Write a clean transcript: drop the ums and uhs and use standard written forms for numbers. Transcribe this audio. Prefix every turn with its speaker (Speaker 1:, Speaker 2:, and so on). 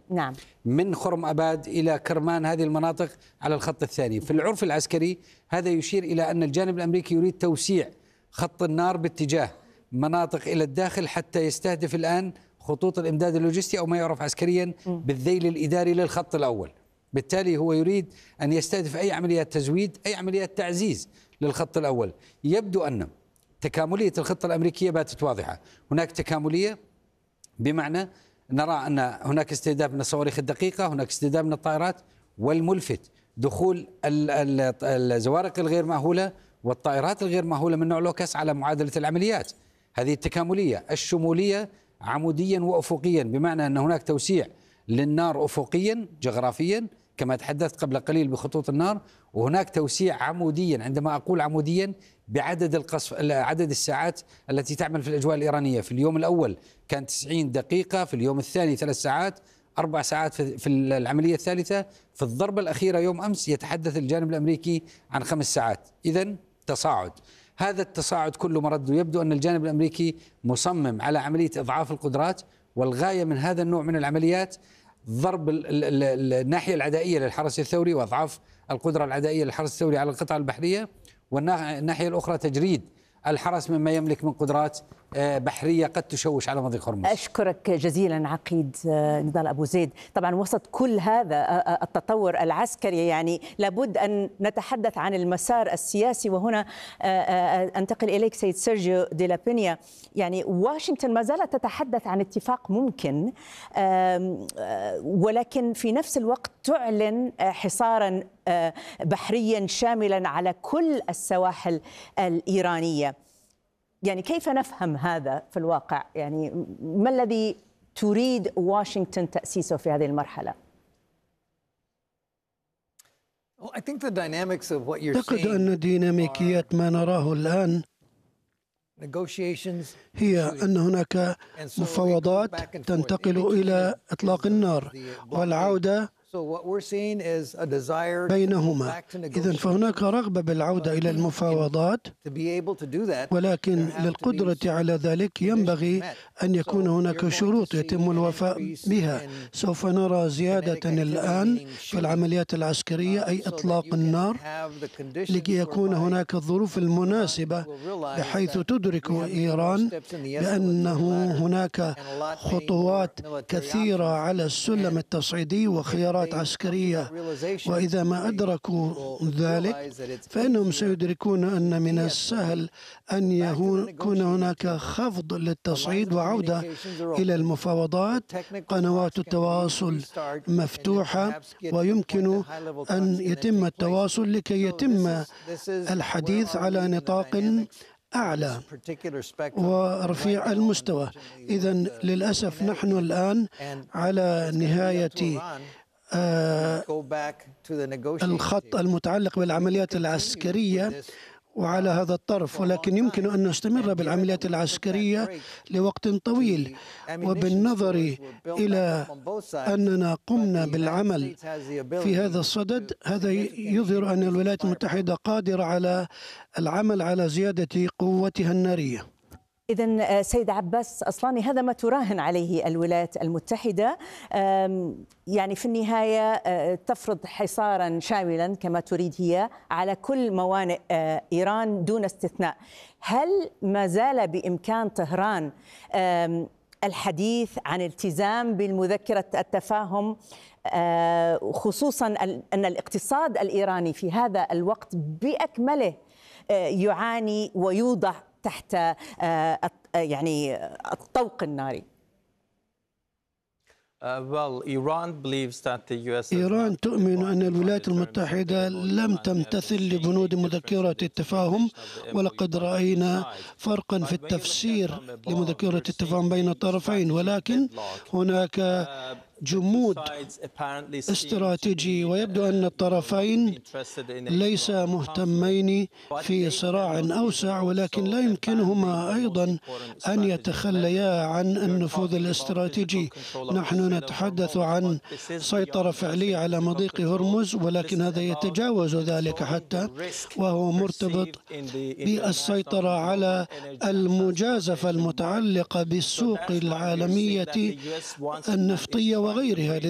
Speaker 1: نعم.
Speaker 2: من خرم أباد إلى كرمان، هذه المناطق على الخط الثاني. في العرف العسكري هذا يشير إلى أن الجانب الأمريكي يريد توسيع خط النار باتجاه مناطق إلى الداخل حتى يستهدف الآن خطوط الإمداد اللوجستي أو ما يعرف عسكريا بالذيل الإداري للخط الأول. بالتالي هو يريد أن يستهدف أي عمليات تزويد، أي عمليات تعزيز للخط الأول. يبدو أن تكاملية الخطة الأمريكية باتت واضحة. هناك تكاملية بمعنى نرى أن هناك استهداف من الصواريخ الدقيقة، هناك استهداف من الطائرات، والملفت دخول الزوارق الغير مأهولة والطائرات الغير مأهولة من نوع لوكاس على معادلة العمليات. هذه التكاملية الشمولية عموديا وأفقيا، بمعنى أن هناك توسيع للنار أفقيا جغرافيا كما تحدثت قبل قليل بخطوط النار، وهناك توسيع عموديا. عندما أقول عموديا بعدد القصف، عدد الساعات التي تعمل في الأجواء الإيرانية. في اليوم الأول كان 90 دقيقة، في اليوم الثاني 3 ساعات، 4 ساعات في العملية الثالثة. في الضربة الأخيرة يوم أمس يتحدث الجانب الأمريكي عن 5 ساعات. إذن تصاعد. هذا التصاعد كله مرده يبدو أن الجانب الأمريكي مصمم على عملية إضعاف القدرات، والغاية من هذا النوع من العمليات ضرب الناحية العدائية للحرس الثوري وأضعاف القدرة العدائية للحرس الثوري على القطع البحرية، والناحية الأخرى تجريد الحرس مما يملك من قدرات بحرية قد تشوش على مضيق هرمز.
Speaker 1: أشكرك جزيلا عقيد نضال أبو زيد. طبعا وسط كل هذا التطور العسكري يعني لابد أن نتحدث عن المسار السياسي، وهنا أنتقل إليك سيد سيرجيو دي لا بينيا. يعني واشنطن ما زالت تتحدث عن اتفاق ممكن، ولكن في نفس الوقت تعلن حصارا بحريا شاملا على كل السواحل الإيرانية. يعني كيف نفهم هذا في الواقع؟ يعني ما الذي تريد واشنطن تأسيسه في هذه المرحلة؟
Speaker 3: أعتقد أن ديناميكيات ما نراه الآن هي أن هناك مفاوضات تنتقل إلى إطلاق النار والعودة بينهما. إذن فهناك رغبة بالعودة إلى المفاوضات، ولكن للقدرة على ذلك ينبغي أن يكون هناك شروط يتم الوفاء بها. سوف نرى زيادة الآن في العمليات العسكرية أي إطلاق النار، لكي يكون هناك الظروف المناسبة بحيث تدرك إيران بأنه هناك خطوات كثيرة على السلم التصعيدي وخيارات عسكرية، وإذا ما أدركوا ذلك فإنهم سيدركون أن من السهل أن يكون هناك خفض للتصعيد وعودة إلى المفاوضات. قنوات التواصل مفتوحة ويمكن أن يتم التواصل لكي يتم الحديث على نطاق أعلى ورفيع المستوى. إذن للأسف نحن الآن على نهاية الخط المتعلق بالعمليات العسكرية وعلى هذا الطرف، ولكن يمكن أن نستمر بالعمليات العسكرية لوقت طويل. وبالنظر إلى أننا قمنا بالعمل في هذا الصدد، هذا يظهر أن الولايات المتحدة قادرة على العمل على زيادة قوتها النارية.
Speaker 1: إذن سيد عباس أصلاني، هذا ما تراهن عليه الولايات المتحدة، يعني في النهاية تفرض حصارا شاملا كما تريد هي على كل موانئ إيران دون استثناء. هل ما زال بإمكان طهران الحديث عن التزام بالمذكرة التفاهم، خصوصا أن الاقتصاد الإيراني في هذا الوقت بأكمله يعاني ويوضع تحت يعني الطوق الناري؟
Speaker 3: إيران تؤمن أن الولايات المتحدة لم تمتثل لبنود مذكرة التفاهم، ولقد رأينا فرقا في التفسير لمذكرة التفاهم بين الطرفين، ولكن هناك جمود استراتيجي، ويبدو أن الطرفين ليس مهتمين في صراع أوسع، ولكن لا يمكنهما أيضا أن يتخليا عن النفوذ الاستراتيجي. نحن نتحدث عن سيطرة فعلية على مضيق هرمز، ولكن هذا يتجاوز ذلك حتى، وهو مرتبط بالسيطرة على المجازفة المتعلقة بالسوق العالمية النفطية وغيرها.